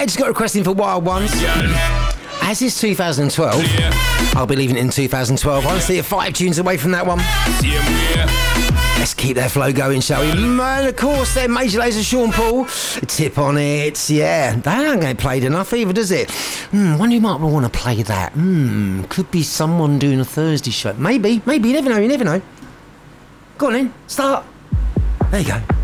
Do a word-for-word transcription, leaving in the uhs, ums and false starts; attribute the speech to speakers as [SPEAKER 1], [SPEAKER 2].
[SPEAKER 1] Ed's got a request in for Wild Ones. As is two thousand twelve. I'll be leaving it in two thousand twelve. Honestly, five tunes away from that one. Let's keep that flow going, shall we? Man, of course, then Major Lazer, Sean Paul. Tip on it. Yeah, that ain't going to played enough either, does it? Hmm, wonder who might want to play that. Hmm, could be someone doing a Thursday show. Maybe, maybe. You never know, you never know. Go on then, start. There you go.